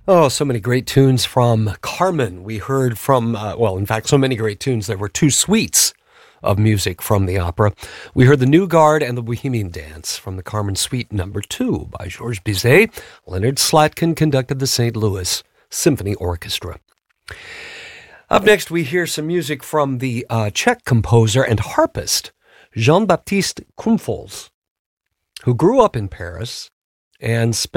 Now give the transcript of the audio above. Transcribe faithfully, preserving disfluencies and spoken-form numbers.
Oh, so many great tunes from Carmen. We heard from, uh, well, in fact, so many great tunes. There were two suites of music from the opera. We heard the New Guard and the Bohemian Dance from the Carmen Suite Number Two by Georges Bizet. Leonard Slatkin conducted the Saint Louis Symphony Orchestra. Up next, we hear some music from the uh, Czech composer and harpist Jean-Baptiste Kumfos, who grew up in Paris and spent